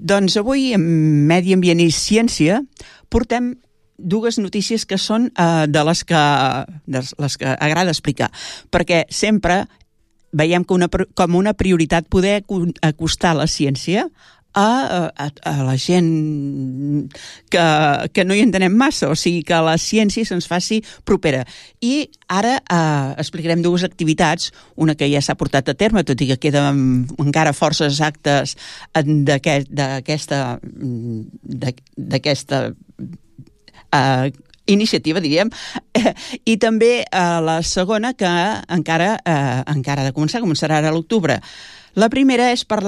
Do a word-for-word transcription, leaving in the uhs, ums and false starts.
Doncs avui, en Medi Ambient i Ciència, portem dues notícies que són uh, de les que, de les que agrada explicar, perquè sempre veiem que una, com una prioritat poder acostar la ciència a, a, a la gent que, que no hi entenem massa, o sigui, que la ciència se'ns faci propera. I ara eh, explicarem dues activitats, una que ja s'ha portat a terme, tot i que queden encara forces actes d'aquesta d'aquesta eh, iniciativa, diríem, eh, i també eh, la segona que encara, eh, encara ha de començar, començarà ara a l'octubre. La primera és parlar